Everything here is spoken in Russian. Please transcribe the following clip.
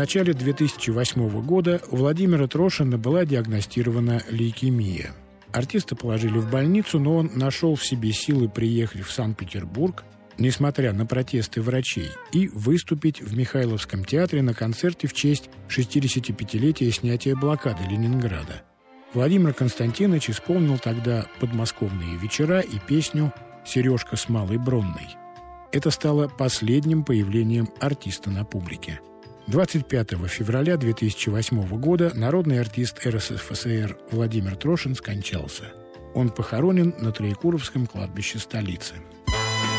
начале 2008 года у Владимира Трошина была диагностирована лейкемия. Артиста положили в больницу, но он нашел в себе силы приехать в Санкт-Петербург, несмотря на протесты врачей, и выступить в Михайловском театре на концерте в честь 65-летия снятия блокады Ленинграда. Владимир Константинович исполнил тогда подмосковные вечера и песню «Сережка с Малой Бронной». Это стало последним появлением артиста на публике. 25 февраля 2008 года народный артист РСФСР Владимир Трошин скончался. Он похоронен на Троекуровском кладбище столицы.